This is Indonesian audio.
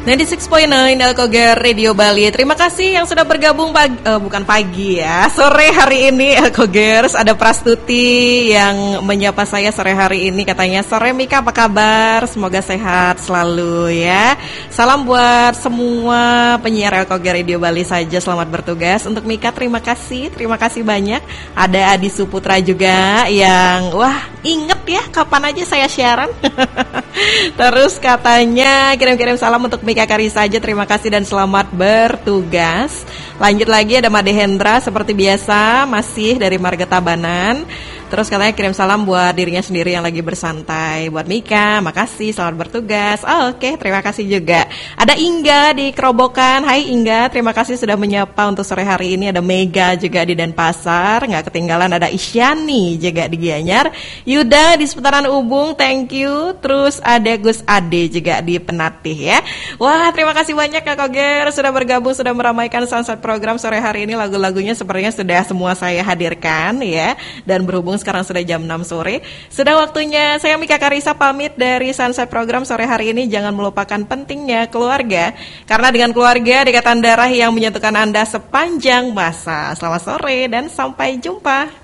96.9 Elkoger Radio Bali. Terima kasih yang sudah bergabung bukan pagi ya, sore hari ini Elkogers. Ada Prastuti yang menyapa saya sore hari ini, katanya, "Sore Mika, apa kabar? Semoga sehat selalu ya." Salam buat semua penyiar Elkoger Radio Bali saja, selamat bertugas. Untuk Mika terima kasih banyak. Ada Adi Suputra juga yang inget ya kapan aja saya siaran. Terus katanya kirim-kirim salam untuk Mika Karisa saja, terima kasih dan selamat bertugas. Lanjut lagi ada Made Hendra seperti biasa, masih dari Marga Tabanan. Terus katanya kirim salam buat dirinya sendiri yang lagi bersantai. Buat Mika, makasih, selamat bertugas. Oke, terima kasih juga. Ada Ingga di Kerobokan. Hai Ingga, terima kasih sudah menyapa untuk sore hari ini. Ada Mega juga di Denpasar, nggak ketinggalan. Ada Isyani juga di Gianyar. Yuda di seputaran Ubung, thank you. Terus ada Gus Ade juga di Penatih ya. Wah, terima kasih banyak Kak Koger sudah bergabung, sudah meramaikan sunset program sore hari ini. Lagu-lagunya sepertinya sudah semua saya hadirkan ya. Dan berhubung sekarang sudah jam 6 sore, sudah waktunya saya Mika Karisa pamit dari sunset program sore hari ini. Jangan melupakan pentingnya keluarga, karena dengan keluarga ikatan darah yang menyatukan Anda sepanjang masa. Selamat sore dan sampai jumpa.